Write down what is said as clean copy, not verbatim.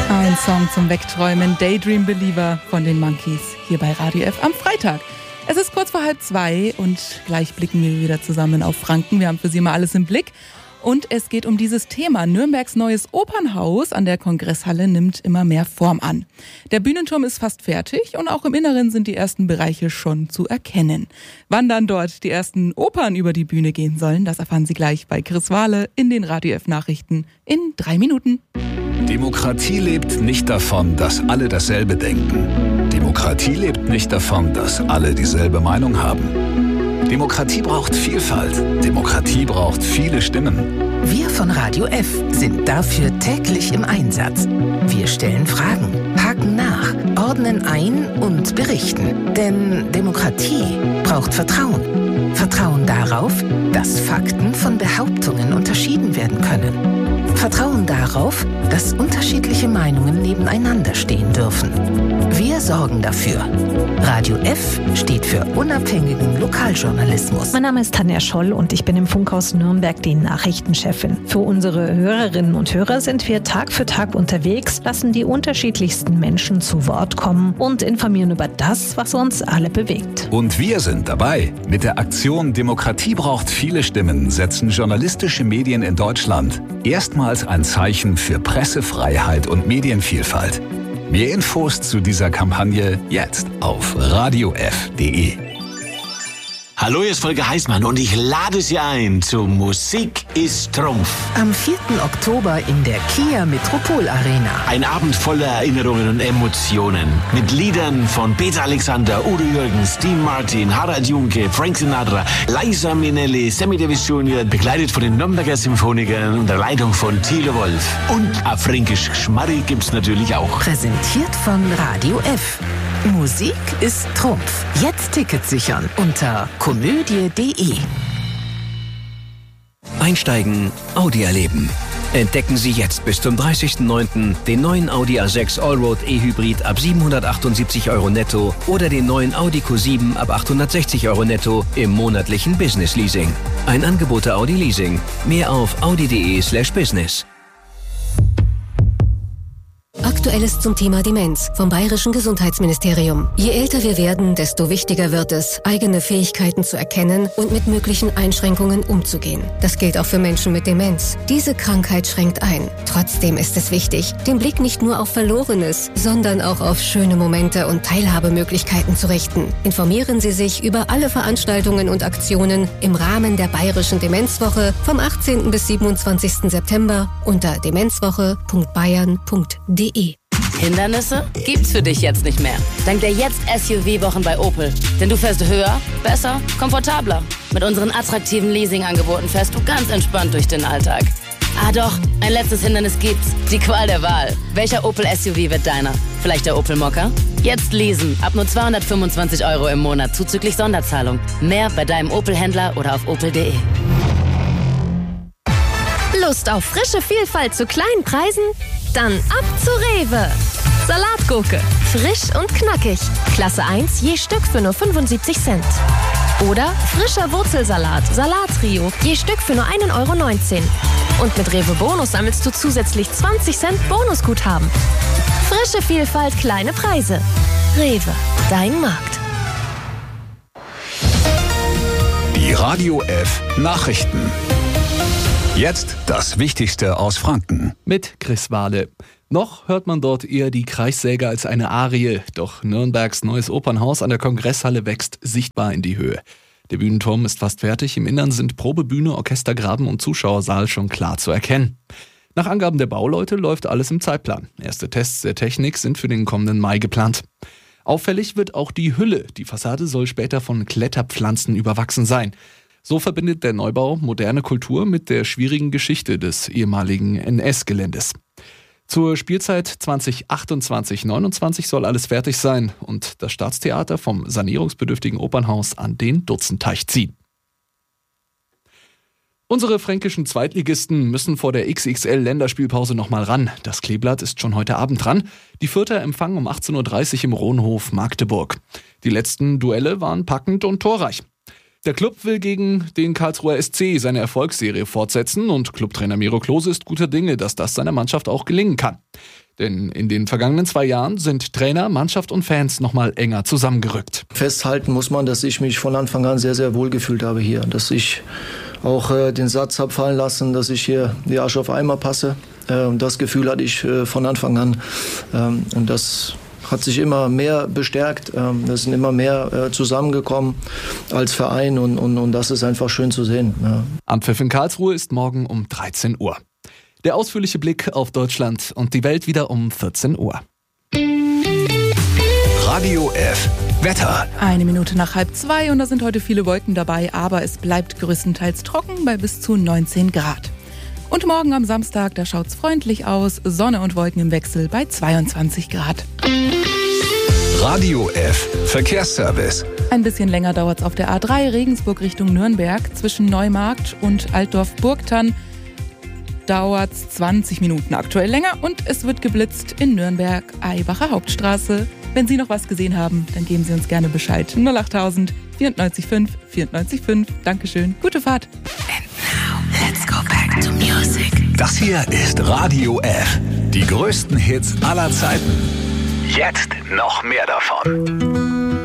Ein Song zum Wegträumen, Daydream Believer von den Monkees, hier bei Radio F am Freitag. Es ist kurz vor 1:30 und gleich blicken wir wieder zusammen auf Franken. Wir haben für Sie mal alles im Blick. Und es geht um dieses Thema. Nürnbergs neues Opernhaus an der Kongresshalle nimmt immer mehr Form an. Der Bühnenturm ist fast fertig und auch im Inneren sind die ersten Bereiche schon zu erkennen. Wann dann dort die ersten Opern über die Bühne gehen sollen, das erfahren Sie gleich bei Chris Wahle in den Radio F Nachrichten in 3 Minuten. Demokratie lebt nicht davon, dass alle dasselbe denken. Demokratie lebt nicht davon, dass alle dieselbe Meinung haben. Demokratie braucht Vielfalt. Demokratie braucht viele Stimmen. Wir von Radio F sind dafür täglich im Einsatz. Wir stellen Fragen, haken nach, ordnen ein und berichten. Denn Demokratie braucht Vertrauen. Vertrauen darauf, dass Fakten von Behauptungen unterschieden werden können. Vertrauen darauf, dass unterschiedliche Meinungen nebeneinander stehen dürfen. Wir sorgen dafür. Radio F steht für unabhängigen Lokaljournalismus. Mein Name ist Tanja Scholl und ich bin im Funkhaus Nürnberg die Nachrichtenchefin. Für unsere Hörerinnen und Hörer sind wir Tag für Tag unterwegs, lassen die unterschiedlichsten Menschen zu Wort kommen und informieren über das, was uns alle bewegt. Und wir sind dabei. Mit der Aktion Demokratie braucht viele Stimmen setzen journalistische Medien in Deutschland erstmals ein Zeichen für Pressefreiheit und Medienvielfalt. Mehr Infos zu dieser Kampagne jetzt auf radiof.de. Hallo, hier ist Volker Heißmann und ich lade Sie ein zu Musik ist Trumpf. Am 4. Oktober in der Kia Metropol Arena. Ein Abend voller Erinnerungen und Emotionen. Mit Liedern von Peter Alexander, Udo Jürgens, Dean Martin, Harald Junke, Frank Sinatra, Liza Minnelli, Sammy Davis Jr., begleitet von den Nürnberger Symphonikern unter Leitung von Thilo Wolf. Und auf Fränkisch Schmarri gibt's natürlich auch. Präsentiert von Radio F. Musik ist Trumpf. Jetzt Tickets sichern unter komödie.de. Einsteigen, Audi erleben. Entdecken Sie jetzt bis zum 30.09. den neuen Audi A6 Allroad E-Hybrid ab 778 € netto oder den neuen Audi Q7 ab 860 € netto im monatlichen Business Leasing. Ein Angebot der Audi Leasing. Mehr auf audi.de/business. Aktuelles zum Thema Demenz vom Bayerischen Gesundheitsministerium. Je älter wir werden, desto wichtiger wird es, eigene Fähigkeiten zu erkennen und mit möglichen Einschränkungen umzugehen. Das gilt auch für Menschen mit Demenz. Diese Krankheit schränkt ein. Trotzdem ist es wichtig, den Blick nicht nur auf Verlorenes, sondern auch auf schöne Momente und Teilhabemöglichkeiten zu richten. Informieren Sie sich über alle Veranstaltungen und Aktionen im Rahmen der Bayerischen Demenzwoche vom 18. bis 27. September unter demenzwoche.bayern.de. Hindernisse gibt's für dich jetzt nicht mehr. Dank der Jetzt-SUV-Wochen bei Opel. Denn du fährst höher, besser, komfortabler. Mit unseren attraktiven Leasing-Angeboten fährst du ganz entspannt durch den Alltag. Ah doch, ein letztes Hindernis gibt's. Die Qual der Wahl. Welcher Opel-SUV wird deiner? Vielleicht der Opel Mokka? Jetzt leasen. Ab nur 225 € im Monat zuzüglich Sonderzahlung. Mehr bei deinem Opel-Händler oder auf opel.de. Lust auf frische Vielfalt zu kleinen Preisen? Dann ab zu Rewe. Salatgurke, frisch und knackig. Klasse 1 je Stück für nur 75 Cent. Oder frischer Wurzelsalat, Salattrio, je Stück für nur 1,19 €. Und mit Rewe Bonus sammelst du zusätzlich 20 Cent Bonusguthaben. Frische Vielfalt, kleine Preise. Rewe, dein Markt. Die Radio F Nachrichten. Jetzt das Wichtigste aus Franken. Mit Chris Wahle. Noch hört man dort eher die Kreissäge als eine Arie, doch Nürnbergs neues Opernhaus an der Kongresshalle wächst sichtbar in die Höhe. Der Bühnenturm ist fast fertig, im Innern sind Probebühne, Orchestergraben und Zuschauersaal schon klar zu erkennen. Nach Angaben der Bauleute läuft alles im Zeitplan. Erste Tests der Technik sind für den kommenden Mai geplant. Auffällig wird auch die Hülle. Die Fassade soll später von Kletterpflanzen überwachsen sein. So verbindet der Neubau moderne Kultur mit der schwierigen Geschichte des ehemaligen NS-Geländes. Zur Spielzeit 2028/29 soll alles fertig sein und das Staatstheater vom sanierungsbedürftigen Opernhaus an den Dutzenteich ziehen. Unsere fränkischen Zweitligisten müssen vor der XXL-Länderspielpause nochmal ran. Das Kleeblatt ist schon heute Abend dran. Die Fürther empfangen um 18:30 Uhr im Rohnhof Magdeburg. Die letzten Duelle waren packend und torreich. Der Club will gegen den Karlsruher SC seine Erfolgsserie fortsetzen und Clubtrainer Miro Klose ist guter Dinge, dass das seiner Mannschaft auch gelingen kann. Denn in den vergangenen 2 Jahren sind Trainer, Mannschaft und Fans nochmal enger zusammengerückt. Festhalten muss man, dass ich mich von Anfang an sehr, sehr wohl gefühlt habe hier. Dass ich auch den Satz habe fallen lassen, dass ich hier die Asche auf Eimer passe. Das Gefühl hatte ich von Anfang an. Und das hat sich immer mehr bestärkt. Wir sind immer mehr zusammengekommen als Verein und das ist einfach schön zu sehen. Ja. Anpfiff in Karlsruhe ist morgen um 13 Uhr. Der ausführliche Blick auf Deutschland und die Welt wieder um 14 Uhr. Radio F. Wetter. 1 Minute nach 1:30 und da sind heute viele Wolken dabei, aber es bleibt größtenteils trocken bei bis zu 19 Grad. Und morgen am Samstag, da schaut's freundlich aus, Sonne und Wolken im Wechsel bei 22 Grad. Radio F. Verkehrsservice. Ein bisschen länger dauert's auf der A3 Regensburg Richtung Nürnberg. Zwischen Neumarkt und Altdorf-Burgthann dauert's 20 Minuten aktuell länger und es wird geblitzt in Nürnberg, Eibacher Hauptstraße. Wenn Sie noch was gesehen haben, dann geben Sie uns gerne Bescheid. 08000 94 5 94 5. Dankeschön. Gute Fahrt. And now, let's go back to music. Das hier ist Radio F. Die größten Hits aller Zeiten. Jetzt noch mehr davon.